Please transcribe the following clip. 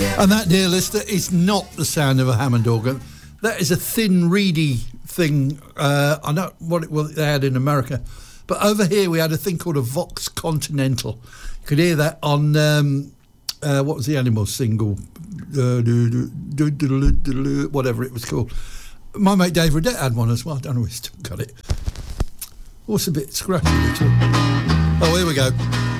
And that, dear listener, is not the sound of a Hammond organ. That is a thin, reedy thing. I don't know what they had in America. But over here we had a thing called a Vox Continental. You could hear that on, what was the Animal single? Whatever it was called. My mate Dave Redette had one as well. I don't know if he's still got it. Oh, it's a bit scratchy. Oh, here we go.